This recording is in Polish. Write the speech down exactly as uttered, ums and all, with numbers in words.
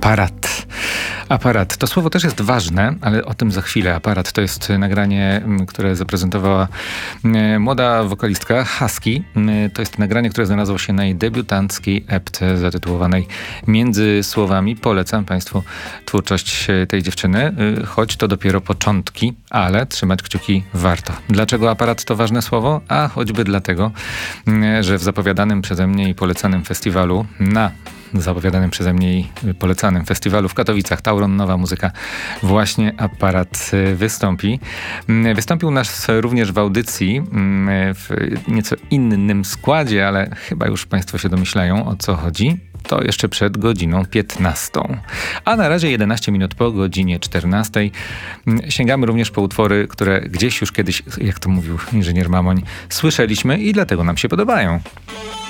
Aparat. Aparat. To słowo też jest ważne, ale o tym za chwilę. Aparat to jest nagranie, które zaprezentowała młoda wokalistka Husky. To jest nagranie, które znalazło się na jej debiutanckiej epce zatytułowanej Między słowami. Polecam Państwu twórczość tej dziewczyny, choć to dopiero początki, ale trzymać kciuki warto. Dlaczego aparat to ważne słowo? A choćby dlatego, że w zapowiadanym przeze mnie i polecanym festiwalu na zapowiadanym przeze mnie i polecanym festiwalu w Katowicach Tauron Nowa Muzyka właśnie Aparat wystąpi. Wystąpił u nas również w audycji w nieco innym składzie, ale chyba już Państwo się domyślają, o co chodzi. To jeszcze przed godziną piętnastą. A na razie jedenaście minut po godzinie czternastej. Sięgamy również po utwory, które gdzieś już kiedyś, jak to mówił inżynier Mamoń, słyszeliśmy i dlatego nam się podobają.